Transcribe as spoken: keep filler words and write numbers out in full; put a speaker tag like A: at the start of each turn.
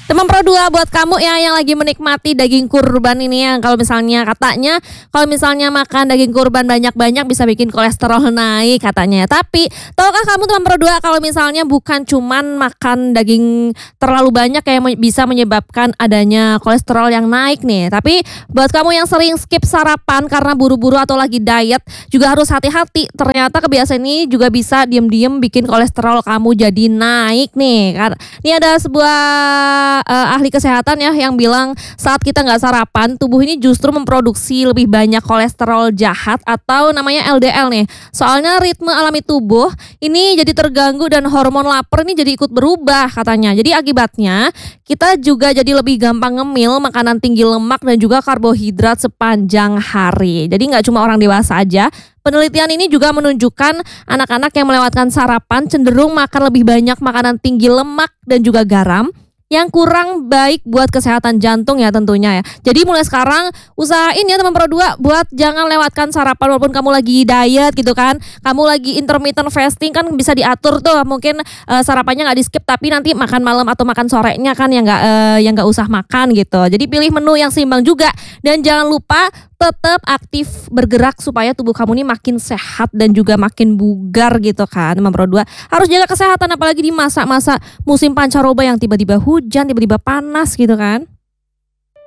A: Teman Pro dua buat kamu ya yang lagi menikmati daging kurban ini yang kalau misalnya katanya kalau misalnya makan daging kurban banyak-banyak bisa bikin kolesterol naik katanya. Tapi tahukah kamu teman Pro dua kalau misalnya bukan cuman makan daging terlalu banyak yang bisa menyebabkan adanya kolesterol yang naik nih. Tapi buat kamu yang sering skip sarapan karena buru-buru atau lagi diet juga harus hati-hati. Ternyata kebiasaan ini juga bisa diem-diem bikin kolesterol kamu jadi naik nih. Ini ada sebuah uh, ahli kesehatan ya yang bilang saat kita nggak sarapan tubuh ini justru memproduksi lebih banyak kolesterol jahat atau namanya L D L nih. Soalnya ritme alami tubuh ini jadi terganggu dan hormon lapar ini jadi ikut berubah katanya. Jadi akibatnya kita juga jadi lebih gampang ngemil makanan tinggi lemak dan juga karbohidrat sepanjang hari. Jadi nggak cuma orang dewasa aja. Penelitian ini juga menunjukkan anak-anak yang melewatkan sarapan cenderung makan lebih banyak makanan tinggi lemak dan juga garam yang kurang baik buat kesehatan jantung ya tentunya ya. Jadi mulai sekarang usahain ya teman Pro dua buat jangan lewatkan sarapan walaupun kamu lagi diet gitu kan. Kamu lagi intermittent fasting kan bisa diatur tuh. Mungkin uh, sarapannya nggak di skip tapi nanti makan malam atau makan sorenya kan yang nggak uh, yang nggak usah makan gitu. Jadi pilih menu yang seimbang juga dan jangan lupa tetap aktif bergerak supaya tubuh kamu ini makin sehat dan juga makin bugar gitu kan teman Pro dua. Harus jaga kesehatan apalagi di masa-masa musim pancaroba yang tiba-tiba hujan, tiba-tiba panas gitu kan.